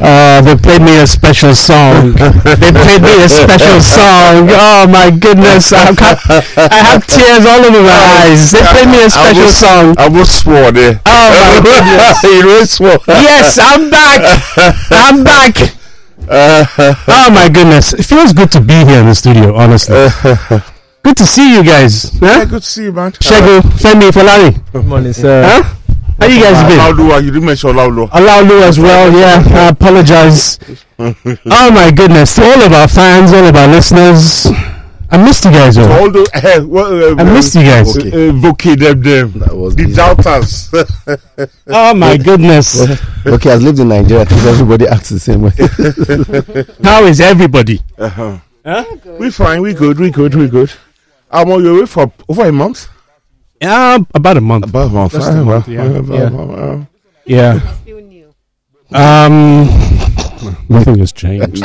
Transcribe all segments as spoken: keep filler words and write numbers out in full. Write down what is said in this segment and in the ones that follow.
Uh, they played me a special song. They played me a special song. Oh my goodness! I have, I have tears all over my eyes. They played me a special I was, song. I was sworn there. Oh my goodness! You really swore. Yes, I'm back. I'm back. Uh, Oh my goodness! It feels good to be here in the studio. Honestly, good to see you guys. yeah, Huh? good to see you, man. Shegu, Femi, Folani. Good morning, sir. Huh? How you guys been? Olaoluwa, you didn't mention Olaoluwa. Alaulu as well, yeah. I apologize. Oh my goodness, to all of our fans, all of our listeners, I missed you guys. So All. all the, uh, well, uh, I missed you guys. Okay, uh, Voke them, them. That was The easy. doubters. Oh my goodness. Okay, I've lived in Nigeria. I think everybody acts the same way. How is everybody? Uh-huh. Huh? We fine, we good, we good, we good. I'm on your way for over a month. Yeah, about a month. About a month. Just a uh, month, well, yeah. uh, well, Yeah. well, well. Yeah. Still new. Um, nothing has changed.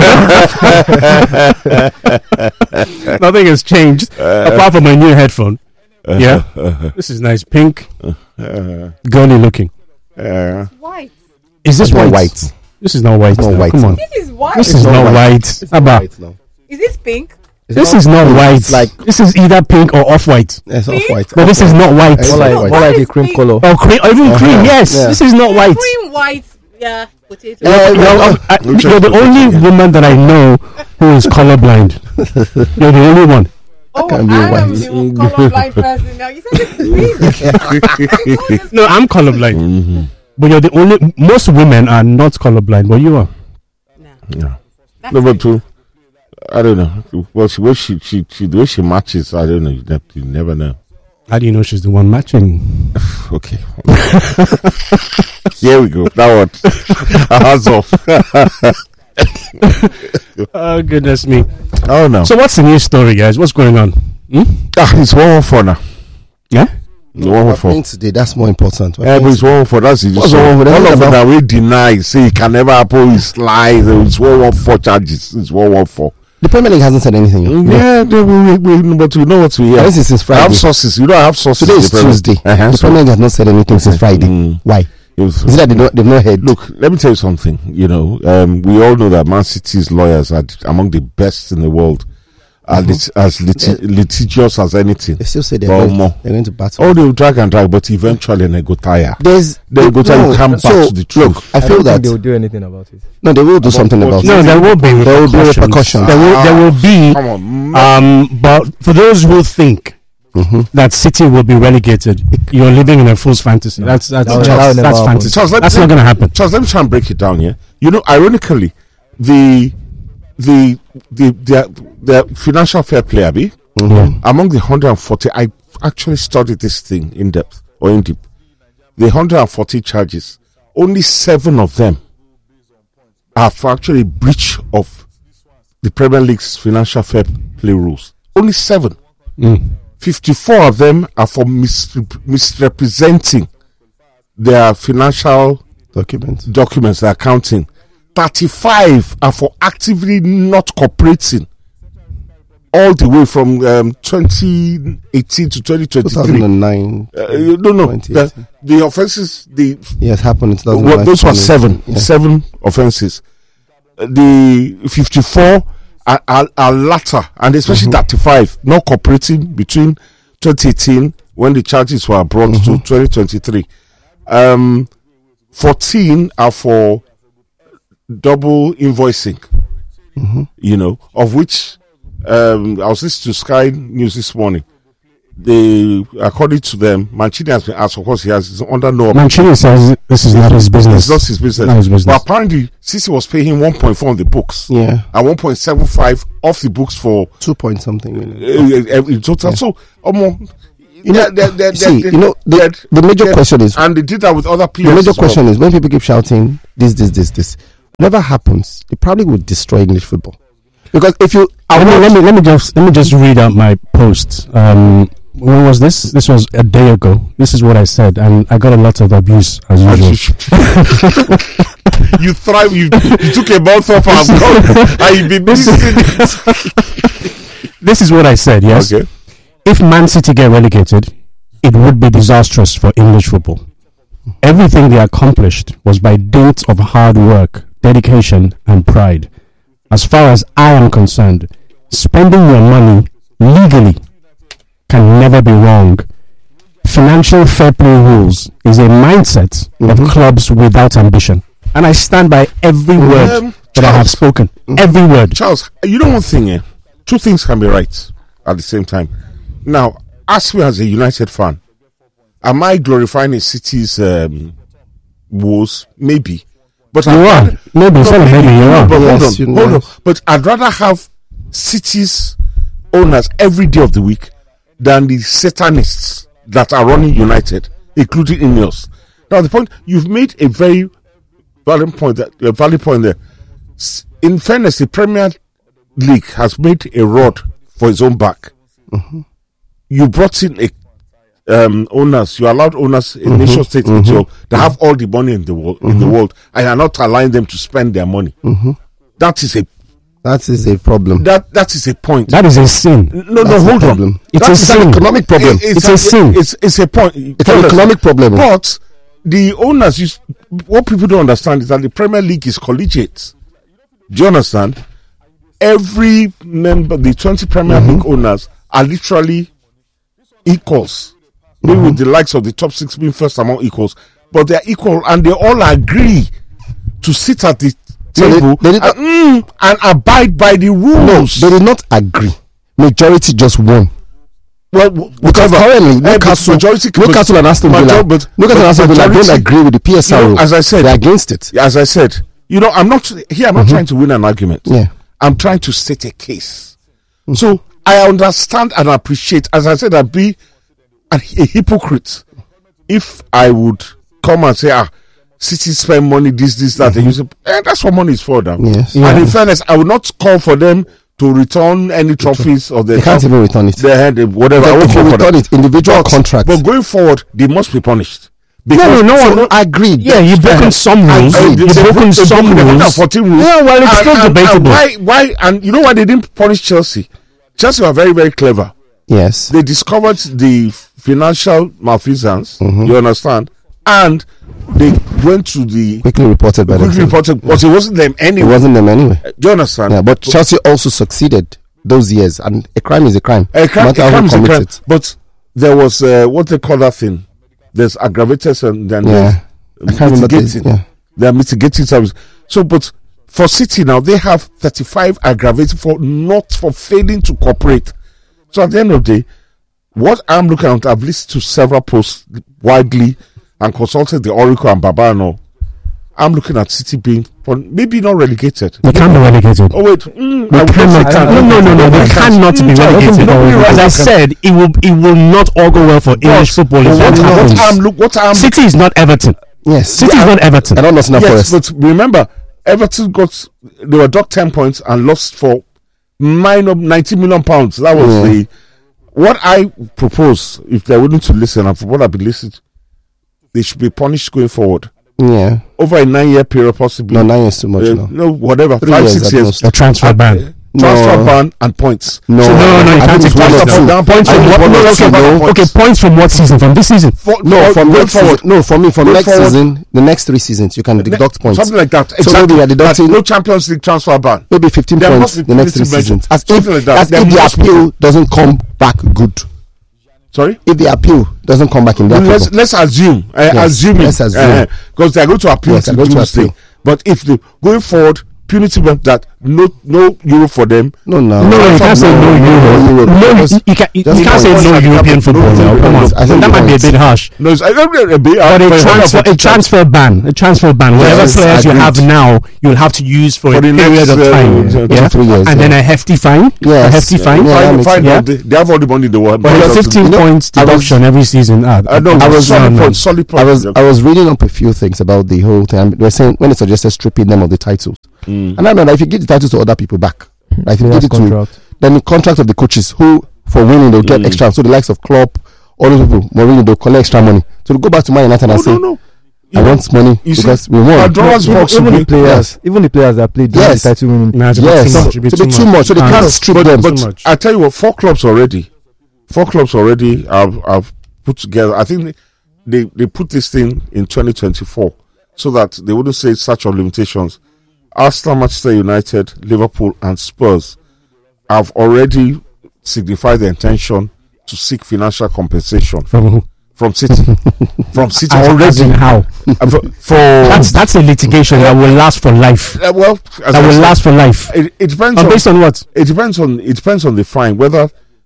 Nothing has changed apart from my new headphone. Yeah. This is nice, pink, Uh, girly looking. uh, White. Is this It's not white? white. This is not white. Not now. white. Come on. This is white. This is not not white. white. Abba. Right now. Is this pink? It's This not- is not white. It's like This is either pink or off white. it's off white. But this is not white. It's More like, white. more like a What cream is color. Or cream, or even Uh-huh. cream. Yes, Yeah. this is not white. Cream white. Yeah, potato. Yeah, You're, yeah. uh, I- Which you're the is- only woman that I know who is colorblind. You're the only one. Oh, can be I am white. the colorblind person now. You said it's pink. No, I'm colorblind. mhm. But you're the only. Most women are not colorblind, but you are. Yeah. That's Number it. two, I don't know. Well, she, well, she, she, she, the way she matches, I don't know. You never, you never know. How do you know she's the one matching? Okay. Here we go. That one. Hands off. Oh goodness me! Oh no. So what's the new story, guys? What's going on? Hmm? Ah, it's one one four now. Yeah. It's one one We're four. playing today. That's more important. We're Yeah, but playing it's one one four. That's it. What's So one one four? all That's of them about- that we deny, say it can never happen. It's lies. It's one one four charges. It's one one four. The Premier League hasn't said anything. yet. Yeah, they, we, we, we, but we know what we hear. This is since I have Friday. sources. You don't have sources. Today is in the Premier- Tuesday. Uh-huh, The so- Premier League has not said anything since Friday. Mm. Why? it was- Is it that they don't, they've not heard? Look, let me tell you something. You know, um, we all know that Man City's lawyers are among the best in the world, are lit- as lit- litigious as anything. They still say they're, Well, going, more. they're going to battle. Oh, they will drag and drag, but eventually they go tire. There's They go tire. You come back so, to the truth. Look, I I feel don't that think they will do anything about it. no, they will do something what- about No, it. there will be There will be repercussions. repercussions. There will, there will be. Come on, Um, but for those who think Mhm. that City will be relegated, you're living in a fool's fantasy. That's that's That will- that's, that will never that's happen. fantasy. Charles, let me That's say- not going to happen. Charles, let me try and break it down. Yeah, you know, ironically, the the the the, the financial fair play, Abi, Mhm. among the one hundred forty, I actually studied this thing in depth or in deep. The one hundred forty charges, only seven of them are for actually breach of the Premier League's financial fair play rules. Only seven. Mm. fifty-four of them are for misrep- misrepresenting their financial Documents. documents, the accounting. thirty-five are for actively not cooperating. All the way from um, twenty eighteen to twenty two twenty-three. thousand nine. Uh, you don't know. twenty The, eighteen. the offenses, the Yes, happened in two thousand well, nine. those were seven. Yeah. Seven offenses. Uh, The fifty-four are, are, are latter, and especially Mhm. thirty-five not cooperating between twenty eighteen when the charges were brought to Mhm. twenty twenty-three. Um, fourteen are for double invoicing, Mhm. you know, of which um, I was listening to Sky News this morning. They, according to them, Mancini has been asked, of course, he has he's under no Mancini says this is not his business. It's not his business. Not his business. But apparently, Sisi was paying him one point four on the books Yeah, and one point seven five off the books for two point something. You know. uh, uh, in total. Yeah. So, um, You know, they- they- see, they- you know, the, they- the major they- question is and they did that with other the players. major as well. question is when people keep shouting this, this, this, this, whatever happens, it probably would destroy English football. Because if you, Let me, let me let me just let me just read out my post. Um, when was this? This was a day ago. This is what I said, and I got a lot of abuse as And usual. you should- you thrive. You, you took a mouth off and gone, and you've been This missing it. This is what I said. Yes, Okay. if Man City get relegated, it would be disastrous for English football. Everything they accomplished was by dint of hard work, dedication, and pride. As far as I am concerned, spending your money legally can never be wrong. Financial fair play rules is a mindset Mhm. of clubs without ambition. And I stand by every word Um, that I have Charles. spoken. Every word. Charles, you know one thing, eh? Two things can be right at the same time. Now, ask me as a United fan, am I glorifying a city's um, woes? Maybe. But You I'd are. rather- Maybe, No, sorry, maybe, maybe you no, are. But Yes, hold you on, hold know. on. But I'd rather have cities owners every day of the week than the Satanists that are running United, including Ineos. Now, the point you've made a very valid point. That a valid point there. S- In fairness, the Premier League has made a rod for its own back. You brought in a um, owners. You allowed owners in nation state mm they have all the money in the world in the world, and you're not allowing them to spend their money. That is a That is a problem. that that is a point. That is a sin. no, no, That's a hold problem. on. It's That a is sin. an Economic problem. It- It's a sin. It's it's a point. It's an economic problem. But the owners, you, s- what people don't understand is that the Premier League is collegiate. Do you understand? Every member, the twenty Premier League owners are literally equals. Maybe with the likes of the top six being first among equals, but they're equal and they all agree to sit at the So they- table they did and, mm, and abide by the rules. They did not agree. Majority just won. Well, Because whatever. currently, Eh, but Newcastle, majority- Newcastle and Aston major- Villa, but- Newcastle and but Aston Villa don't majority- agree with the P S R. You know, as I said- they're against it. As I said, you know, I'm not here. I'm not trying to win an argument. Yeah. I'm trying to state a case. So I understand and appreciate. As I said, I'd be a, a hypocrite if I would come and say, "Ah, City spend money, this, this, that." They use it. Eh, that's what money is for, now. Yes. And Yeah. in fairness, I would not call for them to return any trophies or their They can't even return it. Their head, whatever. I If won't you call for return that. it, individual But- contracts. But going forward, they must be punished. No, no, no So- one. agreed. Yeah, you've broken some rules. Uh, You've they- they broken broke- they some broke- they broke rules. fourteen rules. Yeah, well, it's And- still and- and debatable. why? Why? And you know why they didn't punish Chelsea? Chelsea were very, very clever. Yes. They discovered the financial malfeasance. Mm-hmm. You understand? And they went to the Quickly reported by quickly them. reported, but it wasn't them It anyway. wasn't them anyway. Do you understand? Yeah, but Chelsea also succeeded those years, and a crime is a crime. A crime, no a matter crime who is a commits crime. it. But there was uh, what they call that thing. There's aggravators and then Yeah. I there's can't remember the- mitigating. yeah. They are mitigating service. So, but for City now, they have thirty-five aggravated for not for failing to cooperate. So at the end of the day, what I'm looking at, I've listened to several posts widely and consulted the Oracle and Babano. I'm looking at City being maybe not relegated. They can't be relegated. Oh wait, mm, They I would cannot. say can. No, no, no, no. They cannot be Mm, relegated. no, no, no, As I no, said, it will it will not all go well for English football. But Is what, what what I'm happens. look, what I'm City is not Everton. Yes. City is not Everton. I don't know yes, Forest. but remember, Everton got they were docked ten points and lost for minor ninety million pounds. That was Yeah. the what I propose. If they're willing to listen, and for what I've been listening, they should be punished going forward Yeah. over a nine-year period, possibly. No, nine years too much Uh, now. no, whatever, Three five, years six at years. most. A transfer Uh, ban. Transfer No. ban and points. No, So no, no, you I can't think take it's one points or from two. down. Points I from think what? one No, or okay, two but- points. okay, points from what season? From this season? For, No, for- from going next forward, season. No, for me, from Going next forward. season, the next three seasons, you can deduct points. something like that. So Exactly. maybe we are deducting That no Champions League transfer ban. maybe fifteen There points must be the next three punitive seasons. measure. As if, Something like that. as There if the must be. appeal doesn't come back good. Sorry. If the appeal doesn't come back in their let's favor. let's assume, uh, Yes, assuming, let's assume. because they are going to appeal Yes, to they're going to Tuesday. appeal. But if the going forward, punitive measure that no no euro for them. No, no. No, you can't say no No, Euro. no, No, just- you, you can't, you just can't say points. no European football No, now. no, Come no, on, I think that might be a points. bit harsh. No, it's, I don't know, a bit, But uh, a for transfer, example, a transfer ban, a transfer ban. Whatever Yes, players you agreed. have now, you'll have to use for, For a the period next, of uh, time. two, yeah? three years, and yeah. then a hefty fine. A Yes. hefty fine. Yeah, that fine, makes fine, sense. Yeah. they, they have all the money in the world. But But a fifteen you know, points I was- deduction every season. Ah, I know, I was- solid no, no. point, solid point. I was Yeah. I was reading up a few things about the whole thing. They were saying when they suggested stripping them of the titles, Mm. and I know that if you give the titles to other people back, like if you give Last it to contract. then the contract of the coaches who for winning they'll get Mm. extra. So the likes of Klopp, all those people, Mourinho, they'll collect extra money. So they go back to Man United No, and say, no, no. I You- want money you see, because we won. Pandora's even, box even will the be- players, even the players that played during Yes. the title winning. Nah, it's a bit Yes, too so much, it's a a bit bit too too much. much. So they Ah, can't no. strip But, them. but Too much. I tell you what, four clubs already, four clubs already have, have put together. I think they, they put this thing in twenty twenty-four so that they wouldn't say statute of limitations Arsenal, Manchester United, Liverpool, and Spurs have already signified their intention to seek financial compensation From who? from City. from City As, already. as in how? Uh, for, for That's that's a litigation that will last for life. uh, well, as That I will said, last for life. It, it depends And on based on what? it depends on it depends on the fine whether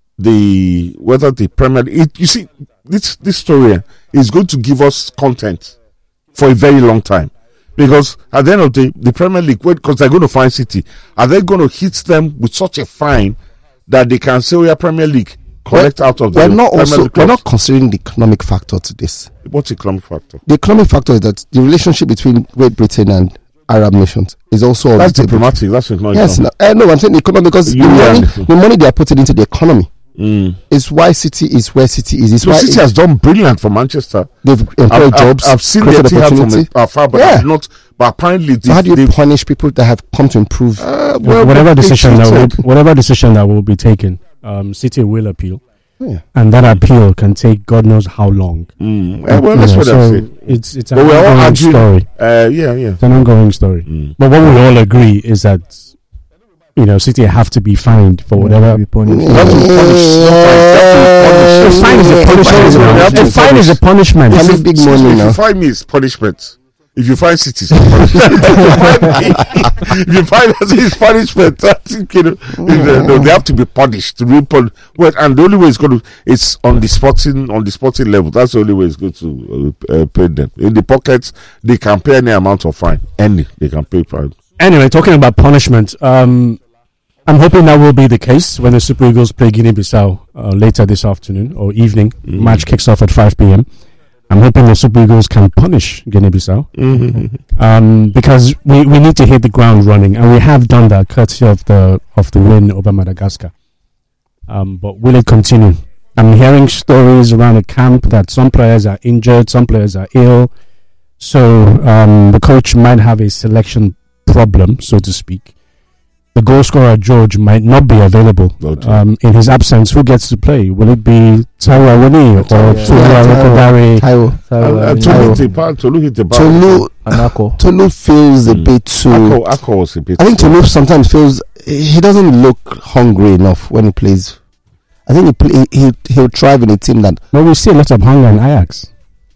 the whether the Premier it, you see this this story is going to give us content for a very long time, because at the end of the the Premier League, because they're going to find City, are they going to hit them with such a fine that they can say, "Oh yeah, Premier League, collect out of the We're not Premier also League we're clubs." not considering the economic factor to this. What's economic factor? The economic factor is that the relationship between Great Britain and Arab nations is also on That's the table. diplomatic. That's economic. Yes, no, uh, no, I'm saying the economy because the You money, and- the money they are putting into the economy Mm. is why City is where City is. It's So why City it- has done brilliant for Manchester. they've employed I've, jobs, I've, I've seen their created team from opportunity. afar, but Yeah. I've not. But apparently, So how do you they've, punish people that have come to improve? uh, whatever they decision that cheated. will, whatever decision that will be taken, um, City will appeal, Yeah. and that appeal can take God knows how long. Mm. Uh, well, You that's know, what I so say. it's it's an But we're all ongoing arguing. story. Uh, yeah, yeah. It's an ongoing story. Mm. But what we all agree is that, you know, City have to be fined for whatever. Be punished. You have to punish. Not fine. You have to punish. A fine is a Fine punishment. is a now. punishment. A fine is a punishment. Yeah, If- make big excuse money me, now. If you find me, it's punishment. If you find City, it's punishment. If you find me, if you find us, it's punishment. I think, you know, Mm. no, they have to be punished. To be pun- well, and the only way it's going to, it's on the sporting, on the sporting level. That's the only way it's going to uh, uh, pay them. In the pockets, they can pay any amount of fine. Any, they can pay fine. Anyway, talking about punishment, um, I'm hoping that will be the case when the Super Eagles play Guinea-Bissau uh, later this afternoon or evening. Mm. Match kicks off at five p.m. I'm hoping the Super Eagles can punish Guinea-Bissau Mm-hmm. um, because we, we need to hit the ground running, and we have done that courtesy of the of the win over Madagascar. Um, but will it continue? I'm hearing stories around the camp that some players are injured, some players are ill, so um, the coach might have a selection problem, so to speak. The goal scorer George might not be available. Oh, dear. Um, in his absence, who gets to play? Will it be Taiwo Awoniyi or Taiwo, Tolu yeah, Arokodare? Taiwo. So, Uh, uh, Tolu Taiwo. hit the bar. Tolu hit the bar. Tolu, Anako. Tolu feels a Mm. bit too. Akko, Akko was a bit. I think Tolu sometimes feels he doesn't look hungry enough when he plays. I think he play, he he'll thrive in a team that No, we see a lot of hunger in Ajax.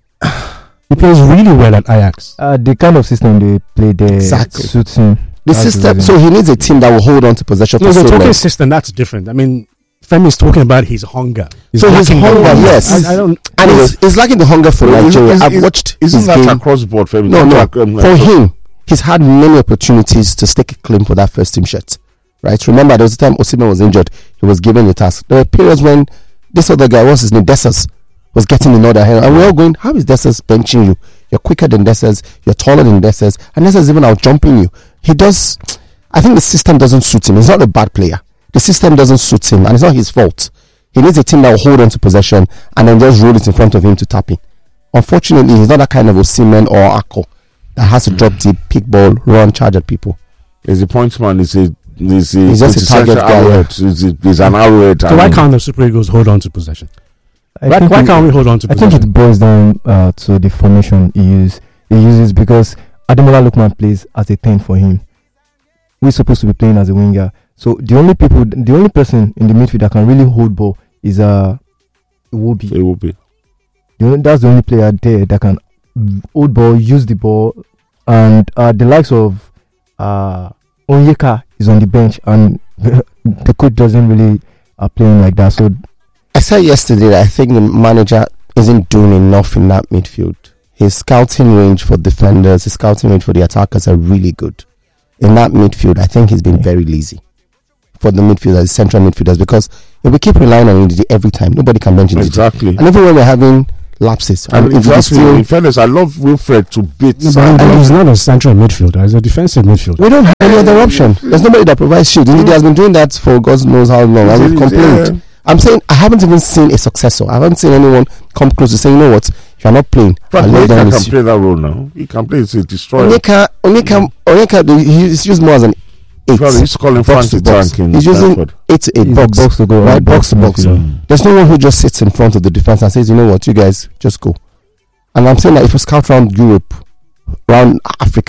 He plays really well at Ajax. Uh, the kind of system they play there Exactly. suits him. the That's system. the So he needs a team that will hold on to possession No, for the so talking long. system, that's different. I mean, Femi is talking about his hunger. He's So his lacking the hunger, yes. I, I don't. And he's, he's lacking the hunger for Well, Nigeria. is- I've is- watched Isn't his that game. across the board, Femi? No, no. Like, um, For like- him, he's had many opportunities to stake a claim for that first team shirt. Right? Remember, there was a time Osimhen was injured. He was given the task. There were periods when this other guy, what's his name, Dessers, was getting in order. And we're all going, how is Dessers benching you? You're quicker than Dessers. You're taller than Dessers. And Dessers even out jumping you. He does. I think the system doesn't suit him. He's not a bad player. The system doesn't suit him, and it's not his fault. He needs a team that will hold on to possession and then just roll it in front of him to tap in. Unfortunately, he's not that kind of Osimhen or Akko that has to drop the pick ball, run, charge at people. He's a point man. He's a he's, a, He's just a target quintessential guy, arrowhead. He's, a, he's an arrowhead. So I why mean, can't the Super Eagles hold on to possession? I Why, think why it- can't we hold on to I think possession? it boils down uh, to the formation he uses. He uses because Ademola Lookman plays as a ten for him. We're supposed to be playing as a winger. So the only people, the only person in the midfield that can really hold ball is uh, Iwobi. it will be. The only, that's the only player there that can hold ball, use the ball, and uh, the likes of uh, Onyeka is on the bench, and the coach doesn't really uh, play him like that. So I said yesterday that I think the manager isn't doing enough in that midfield. His scouting range for defenders, his scouting range for the attackers are really good. In that midfield, I think he's been very lazy for the midfielders, central midfielders, because if we keep relying on Ndidi every time, nobody can bench Ndidi. Exactly. And even when we're having lapses, and And Ndidi exactly. still, In fairness, I love Wilfred to bits. No, but I he- love- he's not a central midfielder. He's a defensive midfielder. we don't have any other option. There's nobody that provides shield. Ndidi has been doing that for God knows how long, and we've complained. Yeah. I'm saying I haven't even seen a successor. I haven't seen anyone come close to saying, you know what, if you're not playing, Frank I'll lay down Onyeka with can you. play that role now. He can play. He's a destroyer. Onyeka, Onyeka, Onyeka, the- he's used more as an eight. Well, he's calling Frank box to the box. tank in He's using Stanford. eight to eight he's a box, box to go, right? Box to box. midfielder. There's no one who just sits in front of the defense and says, you know what, you guys just go. And I'm saying that if we scout around Europe, around Africa,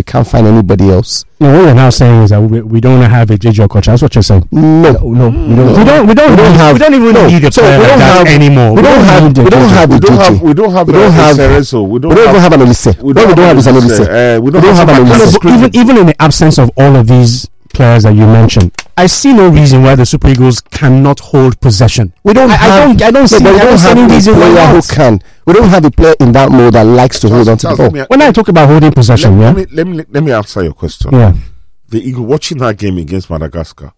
We can't find anybody else. No, what you're now saying is that we, we don't have a J J Okocha. That's what you're saying. No, No, no, we don't. We don't. We don't. We don't have- we don't even no. need a So player we like don't that have- anymore. we don't have. We don't have. We a don't J J. have. We don't have. We don't uh, have- Cerezo. We We don't don't even have. have an Olise. We What we don't have is an Olise. Uh, we We don't don't have have an a Olise. No, Marcus but even Greenwood. even in the absence of all of these players that you mentioned, I see no reason why the Super Eagles cannot hold possession. We don't I, have. I don't. I don't No, see. but I we don't don't see have any a reason why player who not. can. We don't have a player in that mode that likes to hold on to the Charles, ball. let me- When I talk about holding possession, let, yeah, let me let me let me answer your question. yeah, The Eagle watching that game against Madagascar.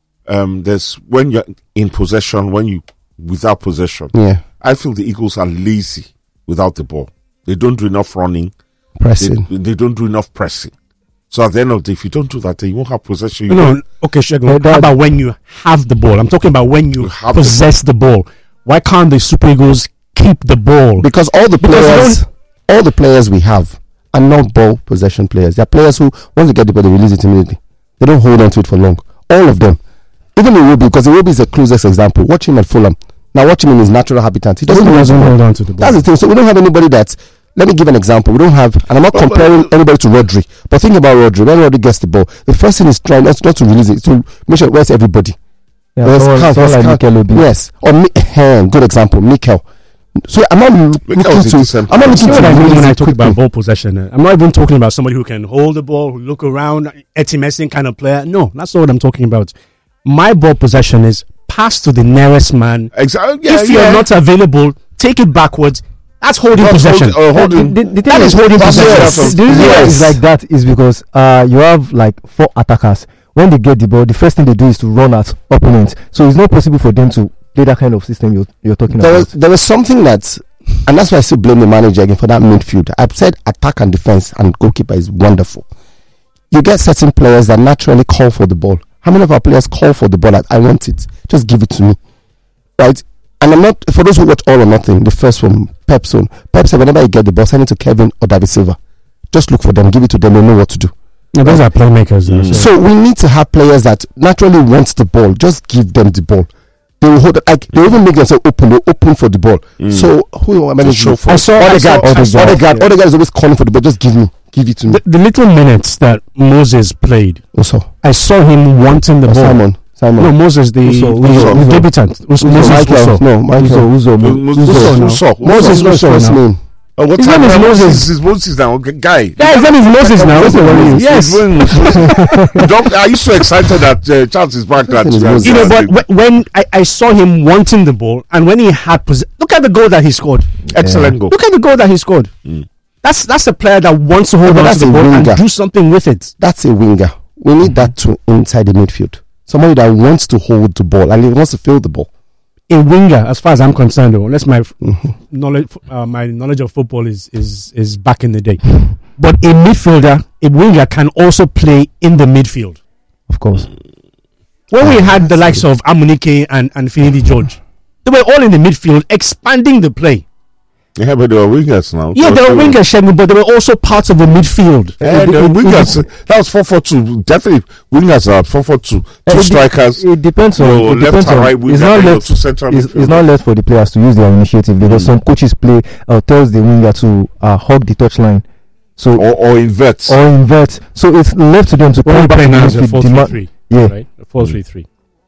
Um, there's when you're in possession, when you without possession. Yeah, I feel the Eagles are lazy without the ball. They don't do enough running. They, pressing. they don't do enough pressing. So at the end of the day, if you don't do that, then you won't have possession. You no, don't- okay, Shegun. Uh, How that- about when you have the ball? I'm talking about when you, You have the possess the ball. Why can't the Super Eagles keep the ball? Because all the Because they players, all the players we have are not ball possession players. They are players who, once they get the ball, they release it immediately. They don't hold on to it for long. All of them. Even Iwobi, because Iwobi is the closest example. Watch him at Fulham. Now watch him in his natural habitat. He doesn't, He doesn't hold hold on. on to the ball. That's the thing. So we don't have anybody that. Let me give an example. We don't have, and I'm not Well, comparing but- anybody to Rodri. But think about Rodri. When Rodri gets the ball, the first thing is trying not, not to release it, to make sure where's everybody. Yeah, Where's someone, Kant, someone where's like Kant? Mikel Obi. Yes, or Mi- eh, good example, Mikel. So I'm not l- Mikel looking is a to. decent I'm not player. See looking what to I mean release when I it talk about quickly. ball possession? uh, I'm not even talking about somebody who can hold the ball, look around, Eti Messi kind of player. No, that's not what I'm talking about. My ball possession is pass to the nearest man. Exactly. Yeah, if you're yeah. not available, take it backwards. That's holding That's possession. hold- uh, The, holding. the, the thing That is holding that's possession. yes. The, the reason why Yes. it's like that is because uh, you have like four attackers. When they get the ball, the first thing they do is to run at opponents. So it's not possible for them to play that kind of system you're, you're talking There was about. there was something that, and that's why I still blame the manager again for that midfield. I've said attack and defense and goalkeeper is wonderful. You get certain players that naturally call for the ball. How many of our players call for the ball? Like, I want it, just give it to me, right? And I'm not, for those who watch All or Nothing, the first one, Pep Zone. Pep said whenever you get the ball, send it to Kevin or David Silva. Just look for them, give it to them, they know what to do. No, those are playmakers. though, so- So we need to have players that naturally want the ball. Just give them the ball. They will hold it, like they even make themselves open. They open for the ball. So who am I To show for I saw, I saw, Odegaard, I saw- Odegaard, yeah. Odegaard is always calling for the ball. Just give me, give it to me. the, the little minutes that Moses played, Also, I saw him wanting the or ball. Simon, Simon. No, Moses, the, Uso, the, Uso, the Uso. debutant. Us- Uso, Moses Michael, Uso. no, Michael. Uzo, Uzo, Mo- Mo- Mo- Uso now. Uso. Moses Uso. Uso first now. name. Oh, what His time? name is Uh, Moses. Is Moses now? Okay, guy. Yeah, his name is Moses now. What's the worry? Yes. You don't- Are you so excited that uh, Charles is back? That His name is You know, Moses. but wh- when I, I saw him wanting the ball, and when he had possession, look at the goal that he scored. excellent goal. Look at the goal that he scored. That's that's a player that wants to hold Yeah, but on to that's the a ball and winger. do something with it. That's a winger. We need that to inside the midfield. Somebody that wants to hold the ball and he wants to feel the ball. A winger, as far as I'm concerned, though, unless my f- Mm-hmm. knowledge uh, my knowledge of football is, is is back in the day. But a midfielder, a winger, can also play in the midfield. of course. When we had the likes of Amunike and and Finidi George, they were all in the midfield, expanding the play. Yeah, but they were wingers now. Yeah, they were wingers, Shegun, but they were also parts of the midfield. Yeah, they were wingers. That was four four two. Definitely wingers are four four two. Two Uh, it- strikers. It depends on. Your It left depends and on right winger, it's not then your left. two central It's, it's midfielders. not left for the players to use their initiative because Mm. some coaches play uh, tells the winger to uh, hug the touchline, so Or, or invert. or invert. So it's left to them to What come we back play to now is a midfield, four three demand- three. Yeah, Right? A four three three.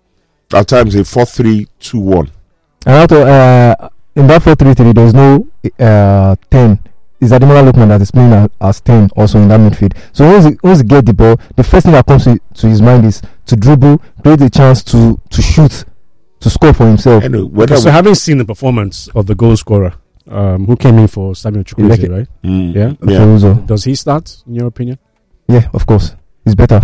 At times a four three two one. and after uh, in that four three three, there's no uh, ten. Is Ademola Lookman that is playing as, as ten also in that midfield. So once he, once he get the ball, the first thing that comes to, to his mind is to dribble, create a chance to to shoot, to score for himself. Anyway, whether Okay, so having seen the performance of the goal scorer, um, who came in for Samuel Chukwueze, Like it. right? we, mm, Yeah. yeah. Uzo. Does he start, in your opinion? Yeah, of course, it's better.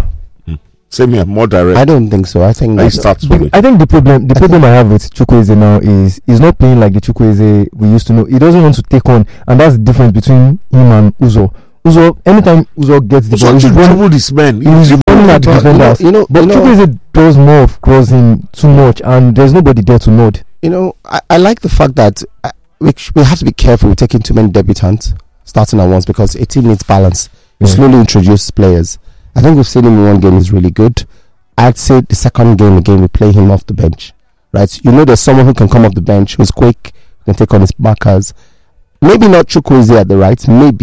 Same here, more direct. I don't think so. I think He that starts for Be- me. I think the problem the problem I have with Chukwueze now is he's not playing like the Chukwueze we used to know. He doesn't want to take on, and that's the difference between him and Uzo. Uzo, anytime Uzo gets the ball, So he's to running, dribble this man. he's running at the you know, defenders. you know, But you know, Chukwueze does more of crossing too much, and there's nobody there to nod. you know, I, I like the fact that uh, we, sh- we have to be careful with taking too many debutants starting at once because a team needs balance. You Yeah. slowly introduce players. I think we've seen him in one game, he's really good. I'd say the second game again, we play him off the bench, right? You know, there's someone who can come off the bench, who's quick, can take on his markers. Maybe not Chukwueze at the right, maybe,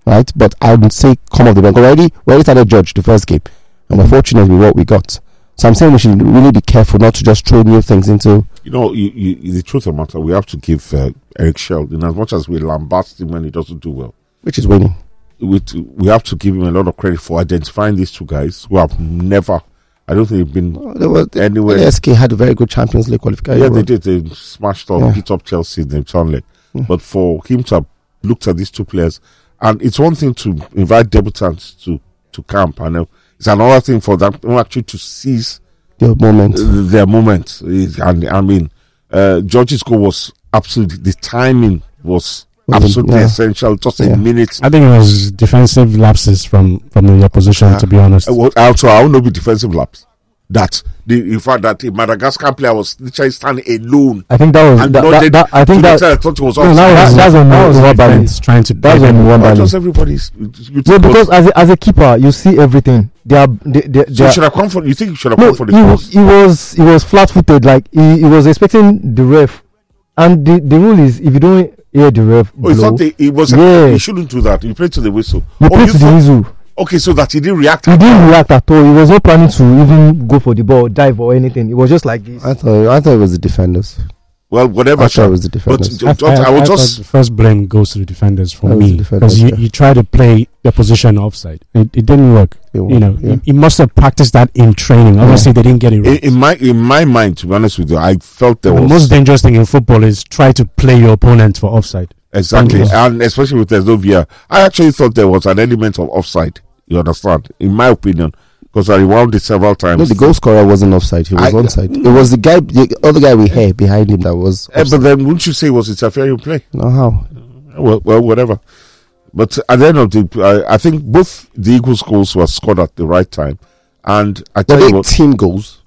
right? But I would say come off the bench. Already, we already started George the first game, and we're fortunate with what we got. So I'm saying we should really be careful not to just throw new things into. You know, you, you, the truth of the matter, we have to give uh, Eric Sheldon, as much as we lambast him when he doesn't do well, Which is winning. we, we have to give him a lot of credit for identifying these two guys who have never, I don't think they've been Well, they were, anywhere. S K had a very good Champions League qualifier. Yeah, they did. They smashed up, Yeah. beat up Chelsea in the turn leg. Yeah. But for him to have looked at these two players, and it's one thing to invite debutants to, to camp, and uh, it's another thing for them actually to seize The moment. uh, their moment. Is- And I mean, uh, George's goal was absolutely, the timing was Was it- absolutely yeah. essential. Just a Yeah. minute. I think it was defensive lapses from, from the opposition, Ah. to be honest. Uh, what- Also, I will not be defensive laps. That the in fact that the Madagascar player was literally standing alone. I think that was And that, that, nodded that, I think to the that side. I thought it was No, offside. that was, that's on that was Nwabali. defense trying to that's play on them. Why Nwabali. does everybody's? You No, because as a, as a keeper, you see everything. They are they, they, they so are, should have come for. You think you should have no, come for the he, cross? he was he was flat-footed. Like he, he was expecting the ref, and the, the rule is if you don't hear the ref Oh, he blow, thought they, he was. Yeah. He shouldn't do that. He played to the whistle. you Oh, play you to the thought- whistle. okay, so that he didn't react. He didn't react at all. He was not planning to even go for the ball, dive or anything. It was just like this. I thought I thought it was the defenders. Well, whatever. I thought sure. it was the But defenders. ju- I, just, I, I, was I just. thought the first blame goes to the defenders for That was me the defenders, because you, yeah. you try to play the position offside. It, it didn't work. It You know, yeah. he, he must have practiced that in training. Obviously, they didn't get it In, right. in my in my mind, to be honest with you, I felt there the was most dangerous thing in football is try to play your opponent for offside. exactly, Yes. and especially with there's no V R. I actually thought there was an element of offside. You understand? In my opinion, because I rewound it several times. No, the goal scorer wasn't offside. He was I- onside. It was the guy, the other guy with hair behind him that was. Eh, offside. but then, wouldn't you say it was interfering play? No, how? Well, well, whatever. But at the end of the, I, I think both the Eagles' goals were scored at the right time, and I Were tell you they what, team goals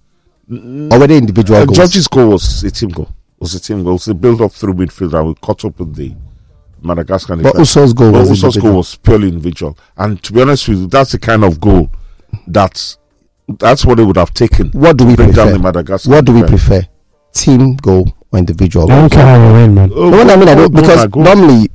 or were they individual uh, goals? George's goal was a team goal. Was a team goal. It was a build up through midfield, and we caught up with the Madagascar. But defense. Uso's goal But was Uso's individual. goal was purely individual, and to be honest with you, that's the kind of goal that's that's what they would have taken. What do we Bring down prefer? the Madagascar. What do we defense. prefer? Team goal or individual I goal? don't care how you win, man. Oh, No, I mean, I goal, don't, goal, because goal. normally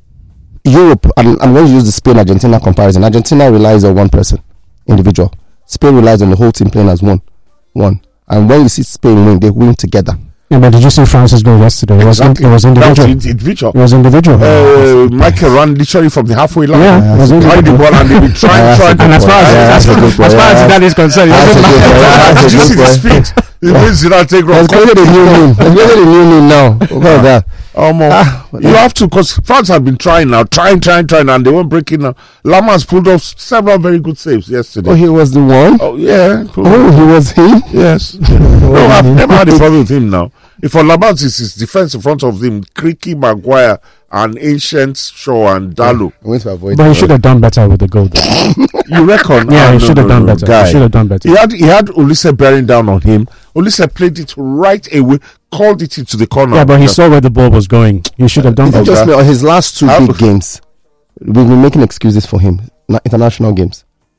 Europe, I'm, I'm going to use the Spain Argentina comparison. Argentina relies on one person, individual. Spain relies on the whole team playing as one, one. And when you see Spain win, they win together. Yeah, but did you see France's goal yesterday? It was, in, Exactly. it was That was individual. in- individual. It was individual. Uh, Michael ran literally from the halfway line. Yeah, it was Carried the individual. ball and they been trying, Yeah, trying. And as far as, Yeah, as, that's a good as, point. far as Yeah. that is concerned, it That's doesn't a good matter. point. That's Did a you good see the point. speed? The way Zidane take Let's off. go to the new name. Let's go to the new name now. What about that? Um, Ah, you have to, because France have been trying now, trying, trying, trying, and they weren't breaking now. Lamas pulled off several very good saves yesterday. Oh, he was the one? Oh, yeah. Cool. Oh, he was him? Yes. No, I've never had a problem with him now. If for Lamas, it's his defense in front of him, Creaky, Maguire, and Ancient, Shaw, and Dalo. I went to avoid But he it. should have done better with the goal. though. You reckon? Yeah, Ah, he no, should have no, done no, better. guy. He should have done better. He had he had Olise bearing down on him. Olise played it right away, called it into the corner. Yeah, but he saw where the ball was going. He should have done Is it better. just me or his last two How- big games? We've been making excuses for him. Na- international games.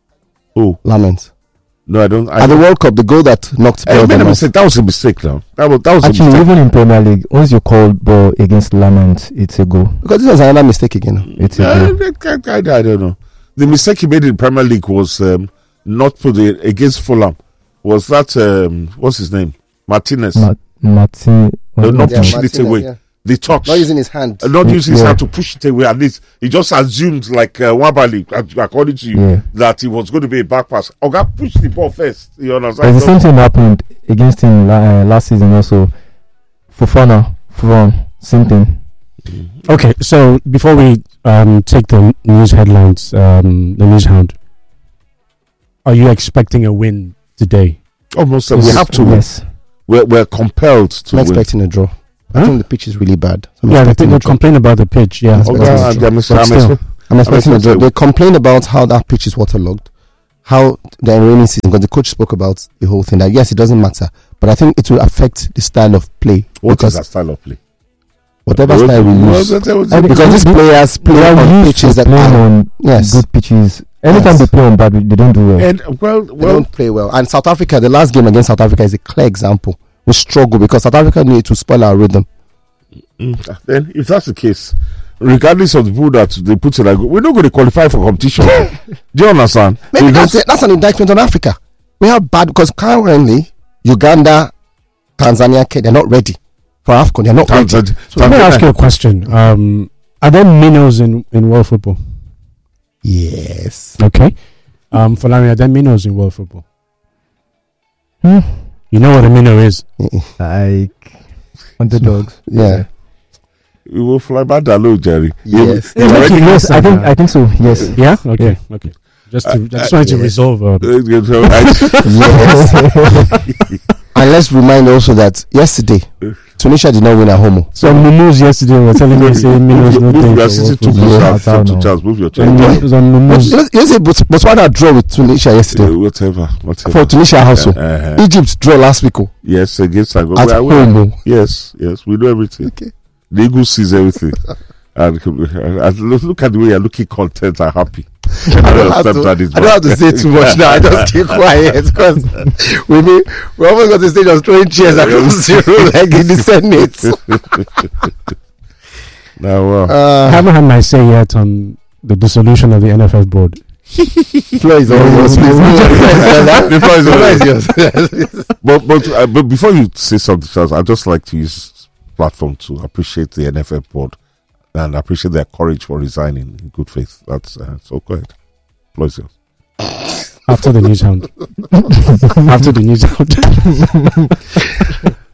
Oh Lament. no, I don't. I At the don't. World Cup, the goal that knocked Eh, he made a Belgium off. mistake. That was a mistake. Now that was that was a Actually, mistake. even in Premier League, once you call ball against Lamont, it's a goal. Because this was another mistake again. It's a Yeah, goal. I, I, I, I don't know. The mistake he made in Premier League was um, not put it against Fulham. Was that um, what's his name? Martinez. Ma- Martin. No, not Yeah, pushing it Martinez, away. yeah. The touch. Not using his hand. Uh, not using his Yeah. hand to push it away. At least he just assumed, like uh, Wabali, uh, according to you, Yeah. that it was going to be a back pass. Oga pushed the ball first. You understand? But the same thing happened against him la- uh, last season also. Fofana, from same thing. Okay, so before we um, take the news headlines, um, the news hound, are you expecting a win today? Almost. Uh, we have to. win. Yes. We're, we're compelled to I'm win. expecting a draw. I Huh? think the pitch is really bad. So I'm Yeah, the expecting people a draw. complain about the pitch. Yeah, That's Oga, better. and I'm, But I'm still. expect- I'm expecting a draw. expecting- They complain about how that pitch is waterlogged, how the rainy season, because the coach spoke about the whole thing, that yes, it doesn't matter, but I think it will affect the style of play. What is because that style of play? whatever style we Well, use. that- that was- I think- Because these players play They are on used pitches to that playing are, on yes, good pitches. Anytime Yes. they play on bad, they don't do well. And well, they well, don't play well. And South Africa, the last game against South Africa is a clear example. We struggle because South Africa need to spoil our rhythm. Mm, then, if that's the case, regardless of the people that they put in, like, we're not going to qualify for competition. Do you understand? Maybe We that's, don't- it. That's an indictment on Africa. We have bad because currently Uganda, Tanzania, Kenya, they're not ready for AFCON. They're not ready. Tanzania- So let me Tanzania- ask you a question. Um, are there minnows in, in world football? Yes. Okay. Um, for Larry, are there minnows in world football? Hmm. You know what a minnow is? Like underdogs. Yeah. We will fly back that low, Jerry. Yes. You- you Yeah, already- like- Yes, I think I think so. Yes. Yeah? Okay. Okay. Just to, I just wanted to yes. resolve. Uh, Uh, you know, I- Yes. And let's remind also that yesterday Tunisia did not win at home. so Mumus yesterday were telling me saying minnows no Move take your for city world to football. push Yeah, out I to don't know. Charles. Move your And chair. it was on Mumus. You know, you say Bot- Botswana draw with Tunisia yesterday Uh, whatever, whatever. for Tunisia also. Uh-huh. Egypt draw last week oh, Yes, against Angola. at We are- we are- home. oh. Yes, yes, we know everything. Okay. The Eagle sees everything. and, and look, look at the way you're looking content and happy. I don't, have to, That is I don't have to say too much now. I just keep quiet because we may, we almost got to the stage of throwing chairs across the room like in the Senate. Now, uh, I Uh, haven't had my say yet on the dissolution of the N F F board. floor is all yours, please. The floor is all Floor yours. is yours. but but uh, but before you say something, Charles, I'd just like to use this platform to appreciate the N F F board and appreciate their courage for resigning in good faith. That's uh, so go ahead. Floor is yours. After the news hound. After the news hound.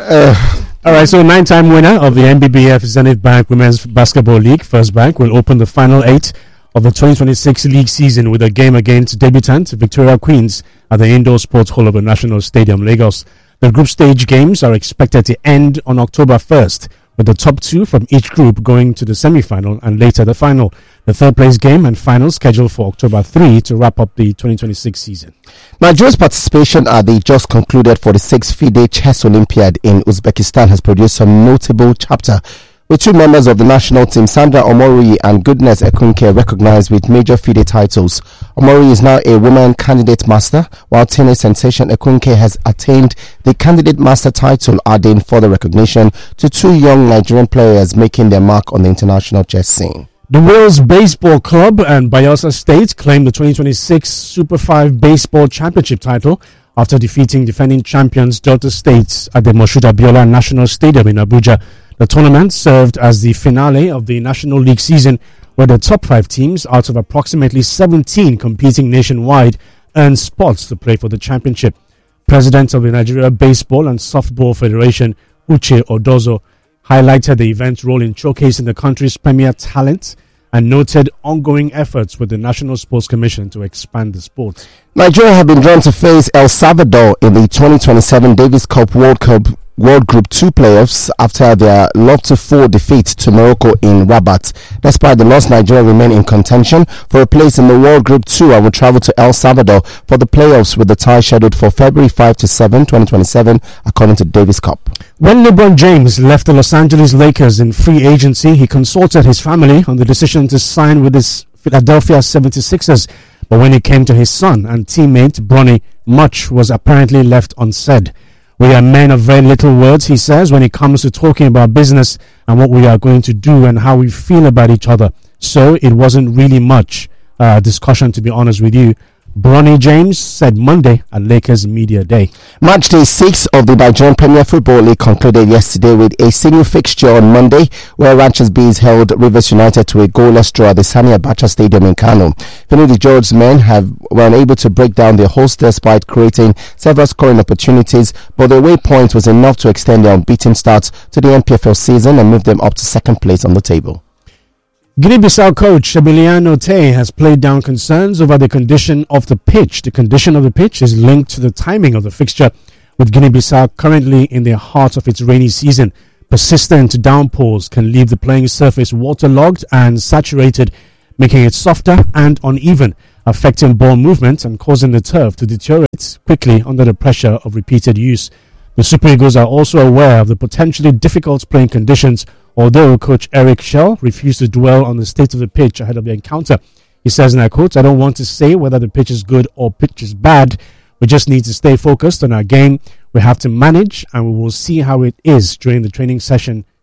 All right, so nine-time winner of the N B B F Zenith Bank Women's Basketball League, First Bank, will open the final eight of the twenty twenty-six league season with a game against debutant Victoria Queens at the Indoor Sports Hall of the National Stadium, Lagos. The group stage games are expected to end on October first, with the top two from each group going to the semi-final and later the final. The third place game and final scheduled for October third to wrap up the twenty twenty-six season. Nigeria's participation at the just concluded forty-sixth FIDE Chess Olympiad in Uzbekistan has produced some notable chapter, with two members of the national team, Sandra Omori and Goodness Ekunke, recognized with major FIDE titles. Omori is now a woman candidate master, while tennis sensation Ekunke has attained the candidate master title, adding further recognition to two young Nigerian players making their mark on the international chess scene. The Wales Baseball Club and Bayelsa State claimed the twenty twenty-six Super five Baseball Championship title after defeating defending champions Delta State at the Moshood Abiola National Stadium in Abuja. The tournament served as the finale of the National League season, where the top five teams out of approximately seventeen competing nationwide earned spots to play for the championship. President of the Nigeria Baseball and Softball Federation, Uche Odozo, highlighted the event's role in showcasing the country's premier talent and noted ongoing efforts with the National Sports Commission to expand the sport. Nigeria have been drawn to face El Salvador in the twenty twenty-seven Davis Cup World Cup World Group two playoffs after their lot to four defeat to Morocco in Rabat. Despite the loss, Nigeria remain in contention for a place in the World Group two and will travel to El Salvador for the playoffs, with the tie scheduled for February fifth to seventh, twenty twenty-seven, according to Davis Cup. When LeBron James left the Los Angeles Lakers in free agency, he consulted his family on the decision to sign with his Philadelphia seventy-sixers. But when it came to his son and teammate Bronny, much was apparently left unsaid. We are men of very little words, he says, when it comes to talking about business and what we are going to do and how we feel about each other. So it wasn't really much uh, discussion, to be honest with you. Bronny James said Monday at Lakers Media Day. Match day six of the Nigerian Premier Football League concluded yesterday with a single fixture on Monday, where Ranchers Bees held Rivers United to a goalless draw at the Sani Abacha Stadium in Kano. Finidi George's men have were unable to break down their host despite creating several scoring opportunities, but their away point was enough to extend their unbeaten start to the N P F L season and move them up to second place on the table. Guinea-Bissau coach Emiliano Tay has played down concerns over the condition of the pitch. The condition of the pitch is linked to the timing of the fixture, with Guinea-Bissau currently in the heart of its rainy season. Persistent downpours can leave the playing surface waterlogged and saturated, making it softer and uneven, affecting ball movement and causing the turf to deteriorate quickly under the pressure of repeated use. The Super Eagles are also aware of the potentially difficult playing conditions, although coach Eric Schell refused to dwell on the state of the pitch ahead of the encounter. He says, and I quote, "I don't want to say whether the pitch is good or pitch is bad. We just need to stay focused on our game. We have to manage, and we will see how it is during the training session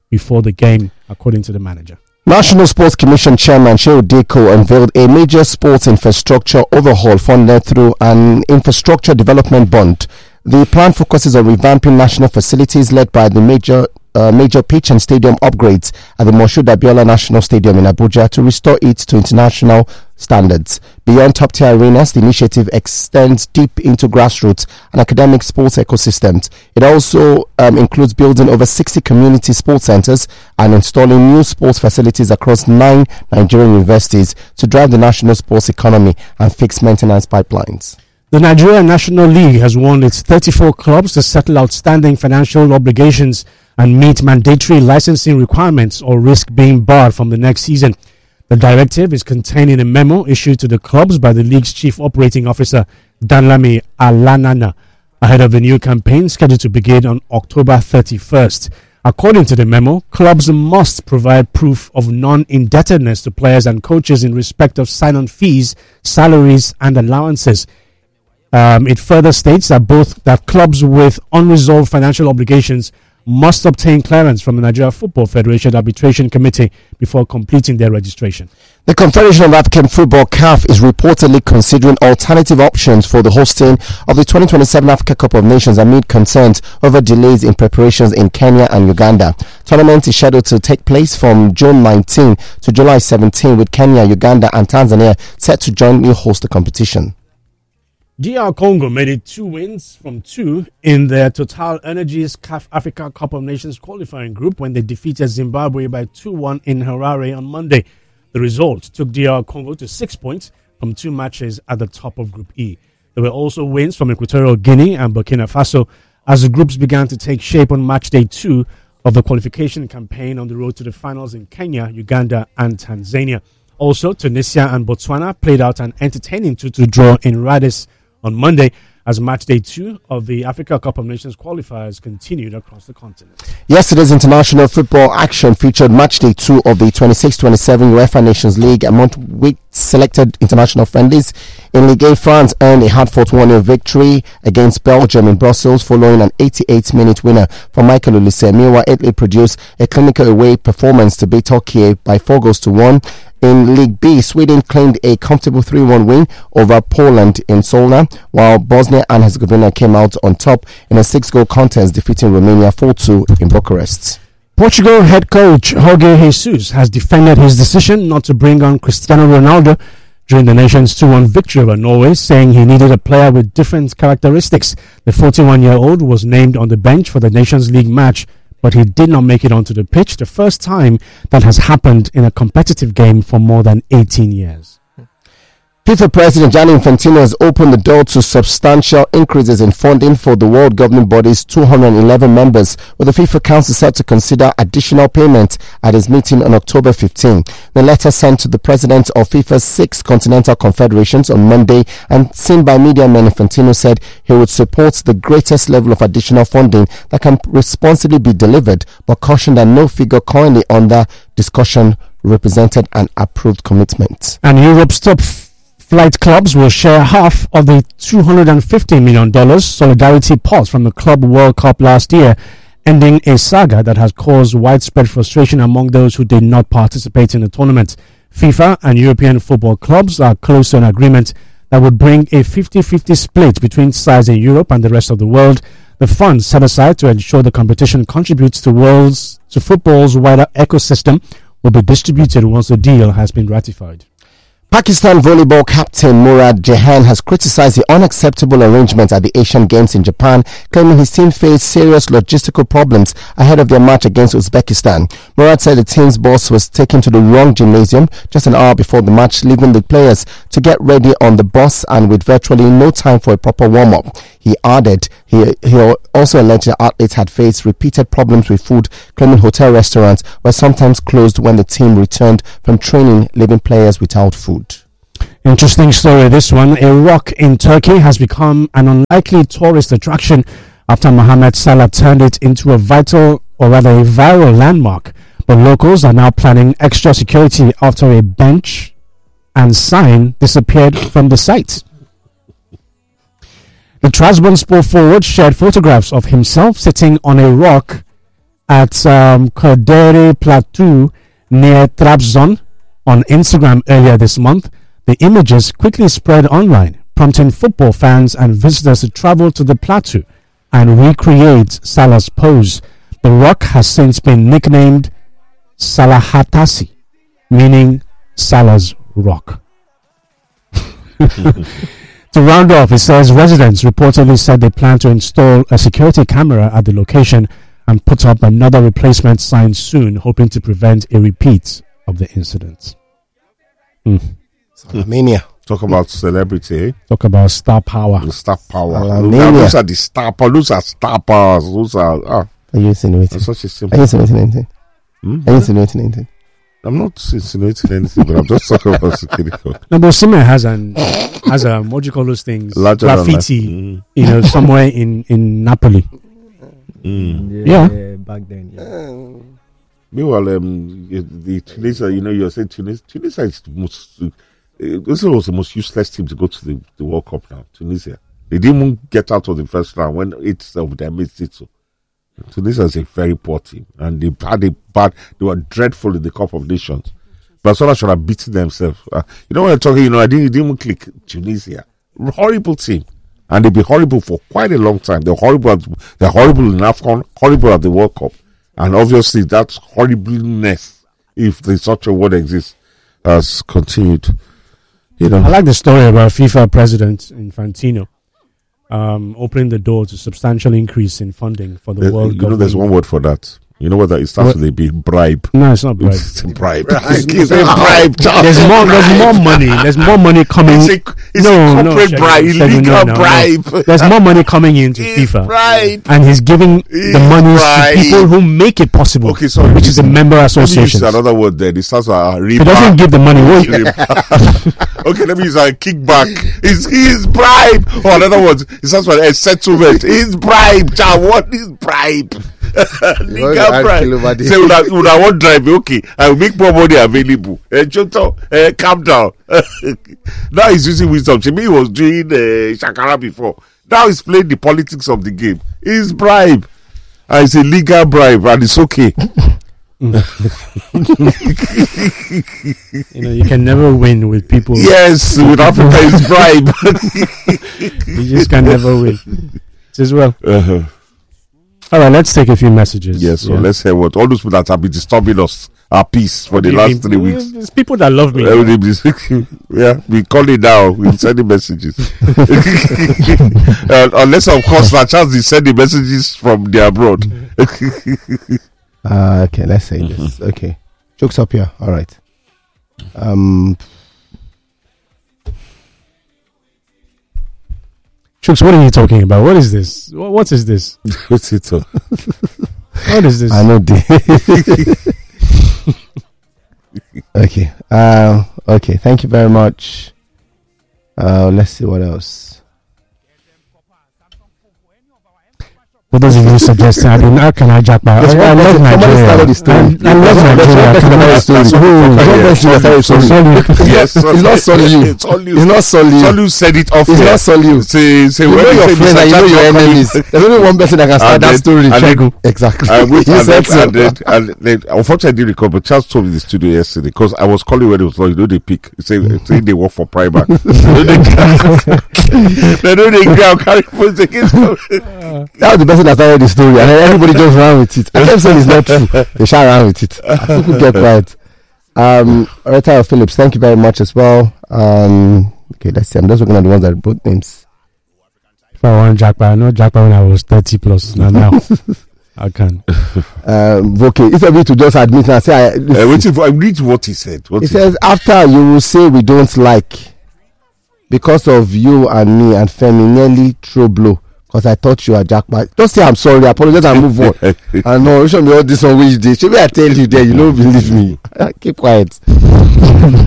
before the game, according to the manager. National Sports Commission Chairman Shehu Diko unveiled a major sports infrastructure overhaul funded through an infrastructure development bond. The plan focuses on revamping national facilities led by the major uh, major pitch and stadium upgrades at the Moshood Abiola National Stadium in Abuja to restore it to international standards. Beyond top-tier arenas, the initiative extends deep into grassroots and academic sports ecosystems. It also um, includes building over sixty community sports centers and installing new sports facilities across nine Nigerian universities to drive the national sports economy and fix maintenance pipelines. The Nigeria National League has warned its thirty-four clubs to settle outstanding financial obligations and meet mandatory licensing requirements or risk being barred from the next season. The directive is contained in a memo issued to the clubs by the league's chief operating officer, Danlami Alanana, ahead of the new campaign scheduled to begin on October thirty-first. According to the memo, clubs must provide proof of non-indebtedness to players and coaches in respect of sign-on fees, salaries, and allowances. Um, it further states that both that clubs with unresolved financial obligations must obtain clearance from the Nigeria Football Federation Arbitration Committee before completing their registration. The Confederation of African Football C A F is reportedly considering alternative options for the hosting of the twenty twenty-seven Africa Cup of Nations amid concerns over delays in preparations in Kenya and Uganda. Tournament is scheduled to take place from June nineteenth to July seventeenth, with Kenya, Uganda and Tanzania set to jointly host the competition. D R Congo made it two wins from two in their Total Energies C A F Africa Cup of Nations qualifying group when they defeated Zimbabwe by two one in Harare on Monday. The result took D R Congo to six points from two matches at the top of Group E. There were also wins from Equatorial Guinea and Burkina Faso as the groups began to take shape on match day two of the qualification campaign on the road to the finals in Kenya, Uganda and Tanzania. Also, Tunisia and Botswana played out an entertaining two two draw in Radis on Monday as match day two of the Africa Cup of Nations qualifiers continued across the continent. Yesterday's international football action featured match day two of the twenty-six twenty-seven UEFA Nations League among which selected international friendlies. In Ligue one, France earned a hard-fought one nil victory against Belgium in Brussels following an eighty-eight minute winner from Michael Olise. Meanwhile, Italy produced a clinical away performance to beat Turkey by four goals to one. In League B, Sweden claimed a comfortable three one win over Poland in Solna, while Bosnia and Herzegovina came out on top in a six-goal contest, defeating Romania four two in Bucharest. Portugal head coach Jorge Jesus has defended his decision not to bring on Cristiano Ronaldo during the nation's two one victory over Norway, saying he needed a player with different characteristics. The forty-one-year-old was named on the bench for the Nations League match, but he did not make it onto the pitch, the first time that has happened in a competitive game for more than eighteen years. FIFA President Gianni Infantino has opened the door to substantial increases in funding for the world governing body's two hundred eleven members, with the FIFA Council set to consider additional payment at its meeting on October fifteenth. The letter sent to the president of FIFA's six continental confederations on Monday and seen by media men, Infantino said he would support the greatest level of additional funding that can responsibly be delivered, but cautioned that no figure currently under discussion represented an approved commitment. And Europe's top flight clubs will share half of the two hundred fifty million dollars solidarity pot from the Club World Cup last year, ending a saga that has caused widespread frustration among those who did not participate in the tournament. FIFA and European football clubs are close to an agreement that would bring a fifty-fifty split between sides in Europe and the rest of the world. The funds set aside to ensure the competition contributes to world's to football's wider ecosystem will be distributed once the deal has been ratified. Pakistan volleyball captain Murad Jahan has criticized the unacceptable arrangement at the Asian Games in Japan, claiming his team faced serious logistical problems ahead of their match against Uzbekistan. Murad said the team's boss was taken to the wrong gymnasium just an hour before the match, leaving the players to get ready on the bus and with virtually no time for a proper warm-up. He added he, he also alleged the athletes had faced repeated problems with food, claiming hotel restaurants were sometimes closed when the team returned from training, leaving players without food. Interesting story, this one. A rock in Turkey has become an unlikely tourist attraction after Mohamed Salah turned it into a vital, or rather a viral landmark. But locals are now planning extra security after a bench and sign disappeared from the site. The Trabzonspor forward shared photographs of himself sitting on a rock at um, Kodere Plateau near Trabzon on Instagram earlier this month. The images quickly spread online, prompting football fans and visitors to travel to the plateau and recreate Salah's pose. The rock has since been nicknamed Salahatasi, meaning Salah's rock. To round off, it says residents reportedly said they plan to install a security camera at the location and put up another replacement sign soon, hoping to prevent a repeat of the incident. Mm. Mania. Talk about celebrity, eh? Talk about star power. The star power. Alamania. Those are the star power. Those are star powers. Those are. Ah, Are you insinuating? that's such a Are simple. you insinuating anything? Hmm? Are you insinuating anything? I'm not insinuating anything, but I'm just talking about security code. No, but Osimhen has an has a what do you call those things? Larger than Graffiti, life. you know, somewhere in in Napoli. Mm. Yeah. Back then. Yeah. Meanwhile, um, the the Tunisia, you know, you're saying Tunisia, Tunisia is the most. Uh, this was the most useless team to go to the, the World Cup now. Tunisia, they didn't even get out of the first round when eight of them missed it. So, Tunisia is a very poor team, and they had a bad. They were dreadful in the Cup of Nations. Barcelona should have beaten themselves. Uh, you know when I'm talking, you know, I didn't, it didn't even click. Tunisia, horrible team, and they've been horrible for quite a long time. They're horrible. At, they're horrible in AFCON, horrible at the World Cup, and obviously that horribleness, if there's such a word exists, has continued. You know, I like the story about FIFA president Infantino um, opening the door to substantial increase in funding for the there- World you Cup. know, there's one word for that. You know what that? It starts What? with a B. Bribe. No, it's not bribe. It's a bribe. It's a bribe. There's more. There's more money. There's more money coming. It's a, it's no, a no, corporate Shegun, bribe, Shegun, illegal no, no, no. bribe. There's more money coming into It's FIFA, bribe. and he's giving It's the money bribe. to people who make it possible. Okay, sorry. which is a member Let me use association. another word there. It starts with a He doesn't give the money away. Okay, let me use a kickback. It's his bribe. Or in other words, it starts with a settlement. It's bribe. Ja, what is bribe? Legal bribe. Say, would I, would I want drive? Okay, I will make more money available. Uh, Joto, uh, calm down. Now he's using wisdom. Jimmy was doing uh, Shakara before. Now he's playing the politics of the game. It's bribe. And it's a legal bribe, and it's okay. You know, you can never win with people. Yes, with Africa is bribe. You just can never win. It is well. Uh-huh. All right, let's take a few messages. Yes, so Yeah. let's hear what all those people that have been disturbing us, our peace for the last three weeks. There's people that love me. Uh, they be- yeah, we call it now. We sending messages. uh, unless, of course, La Chance is sending messages from the abroad. Uh, okay, let's say this. Okay, jokes up here. All right. Um, Chooks, what are you talking about? What is this? What, what is this? What's it? uh? What is this? I know. The okay. Uh, okay. Thank you very much. Uh, let's see what else. What does you suggest? I mean, how can I jack my? I, There's I one love person- somebody Nigeria. started the story. I, I love There's one Nigeria. person Can I- started the story. That's what Who? we're talking One person about. started the story. Yes, It's not solely you. It's all you. It's not solely you. Solu said it off It's here. not solely you. Say, say, You when know you your say friends Mister and you know Jack your not coming- enemies. There's only one person that can start And that then- story. and then- Shegu. Exactly. I wait, You and, said then, so. and, then, and then, unfortunately, I didn't record, but Charles told me in the studio yesterday because I was calling when it was like, you know, they pick, say, say they work for Primark. They know they ground carry phones against them. That was the person that started the story, and then everybody just ran with it. I kept saying it's not true. They shall run with it. People get quiet. Um, Reta Phillips, thank you very much as well. Um, okay, let's see. I'm just looking at the ones that brought names. If I want jackpot, I know jackpot when I was thirty plus. Now, now I can. Um, okay, instead of you to just admit and say, I, Uh, wait, if I read what he said. What he he says, after you will say we don't like because of you and me and Femi nearly throw blow because I thought you were jackpot. Just say I'm sorry, apologize and move on. And no, show me all this on which day. Should I tell you there? You don't believe me. Keep quiet.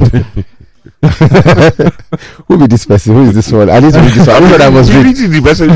Who be this person? Who is this one? I need to read this one. I know that I must He read. read the message.